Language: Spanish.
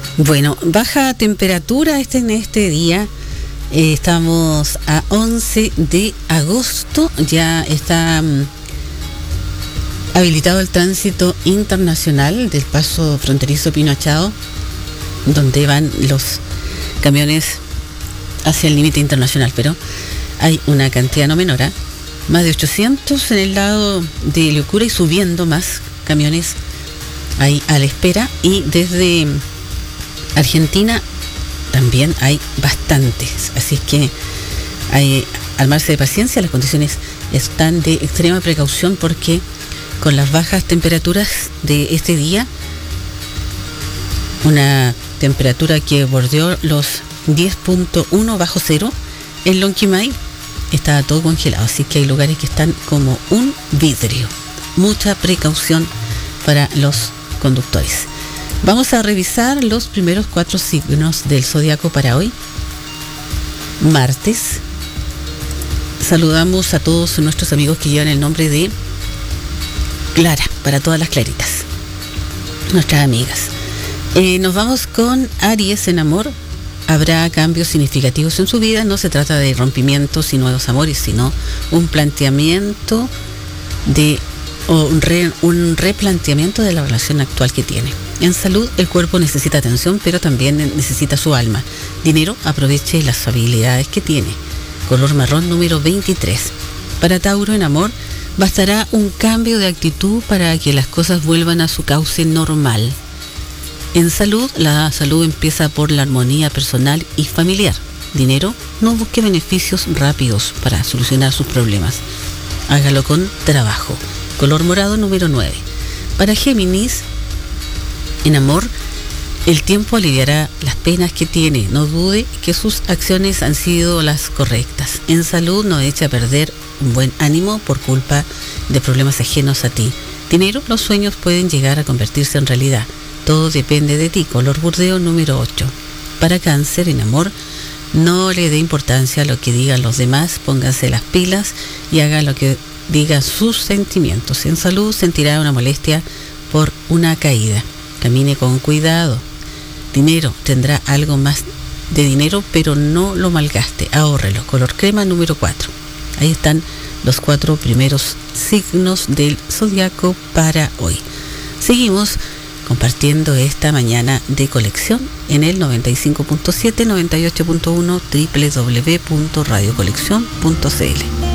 Bueno, baja temperatura en este día. Estamos a 11 de agosto. Ya está habilitado el tránsito internacional del paso fronterizo Pino Achado, donde van los camiones hacia el límite internacional, pero hay una cantidad no menor, más de 800 en el lado de Liucura y subiendo más camiones ahí a la espera, y desde Argentina también hay bastantes, así es que hay armarse de paciencia. Las condiciones están de extrema precaución porque con las bajas temperaturas de este día, una temperatura que bordeó los 10.1 bajo cero en Lonquimay, está todo congelado, así que hay lugares que están como un vidrio. Mucha precaución para los conductores. Vamos a revisar los primeros 4 signos del zodiaco para hoy, martes. Saludamos a todos nuestros amigos que llevan el nombre de Clara, para todas las claritas, nuestras amigas. Nos vamos con Aries en amor. Habrá cambios significativos en su vida. No se trata de rompimientos y nuevos amores, sino un planteamiento un replanteamiento de la relación actual que tiene. En salud, el cuerpo necesita atención, pero también necesita su alma. Dinero, aproveche las habilidades que tiene. Color marrón número 23. Para Tauro en amor, bastará un cambio de actitud para que las cosas vuelvan a su cauce normal. En salud, la salud empieza por la armonía personal y familiar. Dinero, no busque beneficios rápidos para solucionar sus problemas. Hágalo con trabajo. Color morado número 9. Para Géminis, en amor, el tiempo aliviará las penas que tiene. No dude que sus acciones han sido las correctas. En salud, no eche a perder un buen ánimo por culpa de problemas ajenos a ti. Dinero, los sueños pueden llegar a convertirse en realidad. Todo depende de ti. Color burdeo número 8. Para Cáncer en amor, no le dé importancia a lo que digan los demás. Pónganse las pilas y haga lo que digan sus sentimientos. En salud, sentirá una molestia por una caída. Camine con cuidado. Dinero, tendrá algo más de dinero, pero no lo malgaste. Ahórrelo. Color crema número 4. Ahí están los 4 primeros signos del zodiaco para hoy. Seguimos compartiendo esta mañana de colección en el 95.7, 98.1, www.radiocolección.cl.